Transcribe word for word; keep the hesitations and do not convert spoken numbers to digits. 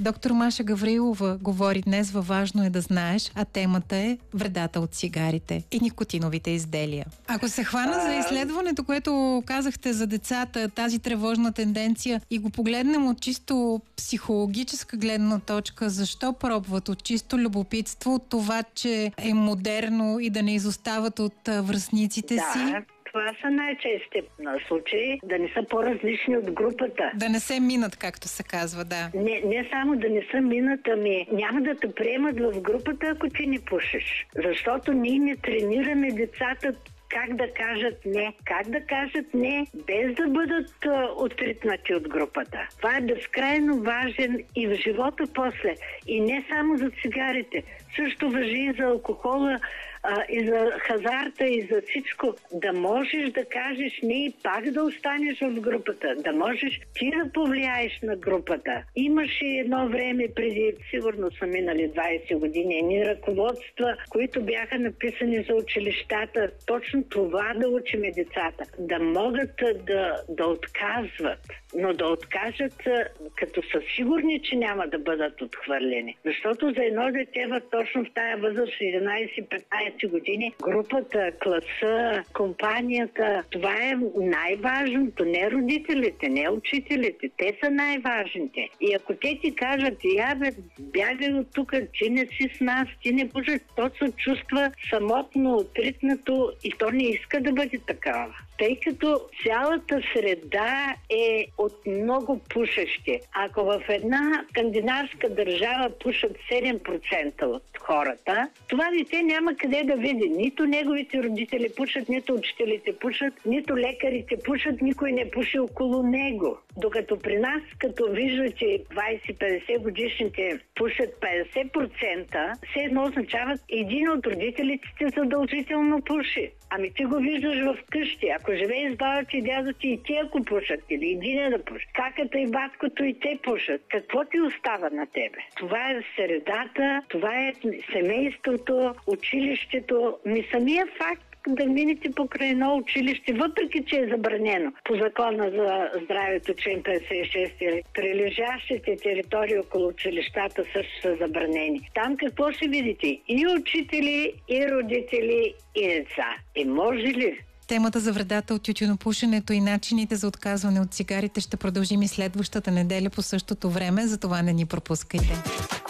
Доктор Маша Гаврилова говори днес във Важно е да знаеш, а темата е вредата от цигарите и никотиновите изделия. Ако се хвана за изследването, което казахте за децата, тази тревожна тенденция, и го погледнем от чисто психологическа гледна точка, защо пробват? От чисто любопитство, от това, че е модерно и да не изостават от връстниците да. си? Това са най-честите случаи, да не са по-различни от групата. Да не се минат, както се казва, да. Не, не само да не са минат, ами няма да те приемат в групата, ако ти не пушиш. Защото ние не тренираме децата как да кажат не, как да кажат не, без да бъдат а, отритнати от групата. Това е безкрайно важен и в живота после. И не само за цигарите. Също важи и за алкохола, а, и за хазарта, и за всичко. Да можеш да кажеш не и пак да останеш в групата. Да можеш ти да повлияеш на групата. Имаше едно време преди, сигурно са минали двайсет години, едни ръководства, които бяха написани за училищата. Точно това да учиме децата. Да могат да, да отказват, но да откажат като са сигурни, че няма да бъдат отхвърлени. Защото за едно дете в точно в тая възраст единайсет-петнайсет години групата, класа, компанията, това е най-важното. Не родителите, не учителите. Те са най-важните. И ако те ти кажат, я бе, бягай от тук, ти не си с нас, ти не пушиш, то се чувства самотно, отритнато и то не иска да бъде такава. Тъй като цялата среда е от много пушещи. Ако в една скандинавска държава пушат седем процента от хората, това дете няма къде да види. Нито неговите родители пушат, нито учителите пушат, нито лекарите пушат, никой не пуши около него. Докато при нас, като виждате двайсет-петдесет годишните пушат петдесет процента, все едно означава един от родителите ти задължително пуши. Ами ти го виждаш в къщи. Ако живее с баба ти и дядо ти, и те ако пушат, или един е да пушат. Каката и баткото и те пушат. Какво ти остава на тебе? Това е средата, това е семейството, училището. Ми самия факт да минете покрай едно училище, въпреки че е забранено по закона за здравето, член петдесет и шест, прилежащите територии около училищата също са забранени. Там какво ще видите? И учители, и родители, и деца. И може ли? Темата за вредата от тютюнопушенето и начините за отказване от цигарите ще продължим и следващата неделя по същото време, затова не ни пропускайте.